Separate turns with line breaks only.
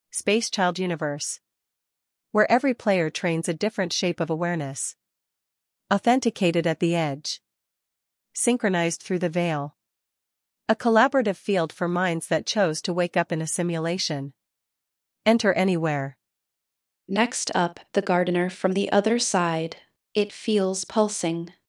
Space Child Universe, where every player trains a different shape of awareness. Authenticated at the edge. Synchronized through the veil. A collaborative field for minds that chose to wake up in a simulation. Enter anywhere.
Next up, the gardener from the other side. It feels pulsing.